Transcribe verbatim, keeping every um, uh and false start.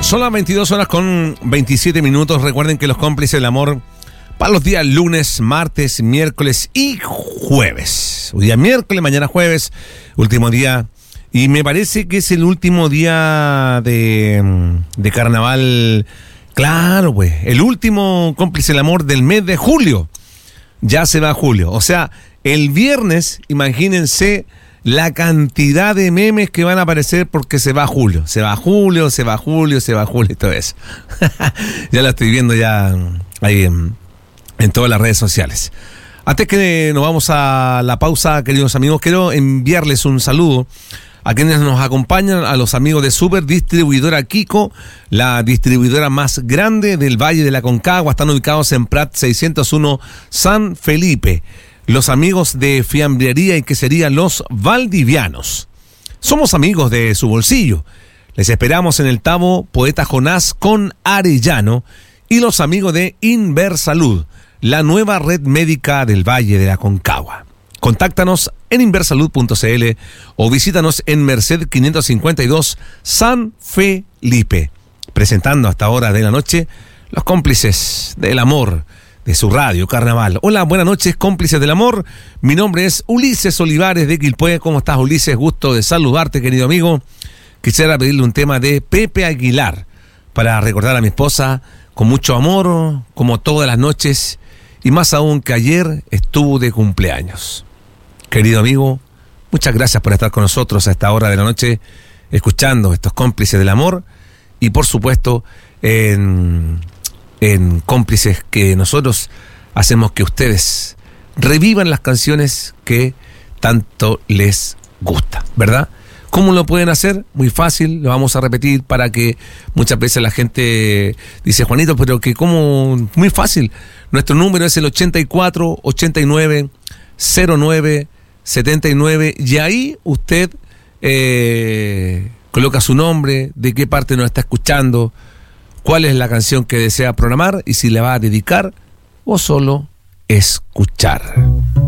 Son las veintidós horas con veintisiete minutos. Recuerden que los cómplices del amor para los días lunes, martes, miércoles y jueves. Hoy día miércoles, mañana jueves, último día. Y me parece que es el último día de, de carnaval. Claro, pues, el último cómplice del amor del mes de julio. Ya se va julio. O sea, el viernes, imagínense la cantidad de memes que van a aparecer porque se va julio. Se va julio, se va julio, se va julio y todo eso. Ya lo estoy viendo ya ahí en, en todas las redes sociales. Antes que nos vamos a la pausa, queridos amigos, quiero enviarles un saludo a quienes nos acompañan, a los amigos de Super Distribuidora Kiko, la distribuidora más grande del Valle de la Aconcagua. Están ubicados en Prat seiscientos uno San Felipe. Los amigos de Fiambrería y Quesería Los Valdivianos. Somos amigos de su bolsillo. Les esperamos en el Tabo Poeta Jonás con Arellano y los amigos de Inversalud, la nueva red médica del Valle de la Aconcagua. Contáctanos en inversalud punto c l o visítanos en Merced quinientos cincuenta y dos San Felipe. Presentando hasta ahora de la noche los cómplices del amor de su radio Carnaval. Hola, buenas noches, cómplices del amor. Mi nombre es Ulises Olivares de Quilpué. ¿Cómo estás, Ulises? Gusto de saludarte, querido amigo. Quisiera pedirle un tema de Pepe Aguilar para recordar a mi esposa con mucho amor, como todas las noches, y más aún que ayer estuvo de cumpleaños. Querido amigo, muchas gracias por estar con nosotros a esta hora de la noche, escuchando estos cómplices del amor, y por supuesto, en... en cómplices que nosotros hacemos que ustedes revivan las canciones que tanto les gusta, ¿verdad? ¿Cómo lo pueden hacer? Muy fácil, lo vamos a repetir para que muchas veces la gente dice, Juanito, pero que cómo, muy fácil. Nuestro número es el ochenta y cuatro, ochenta y nueve, cero nueve, setenta y nueve, y ahí usted eh, coloca su nombre, de qué parte nos está escuchando, cuál es la canción que desea programar y si le va a dedicar o solo escuchar.